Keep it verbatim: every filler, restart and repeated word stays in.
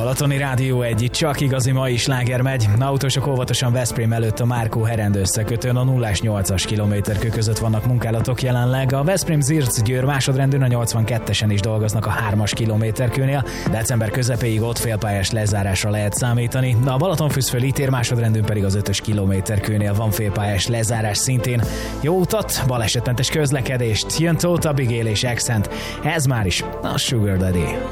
Balatoni Rádió egy, itt csak igazi mai sláger megy. Autósok óvatosan Veszprém előtt a Márkó-Herend összekötőn a nulla nyolcas kilométerkő között vannak munkálatok jelenleg. A Veszprém-Zirc-Győr másodrendűn a nyolcvankettesen is dolgoznak a hármas kilométerkőnél. December közepéig ott félpályás lezárásra lehet számítani. A Balatonfürdő-Ítér másodrendűn pedig az ötös kilométerkőnél van félpályás lezárás szintén. Jó utat, balesetmentes közlekedést, jön Tóth Abigail és Accent. Ez már is a Sugar Daddy.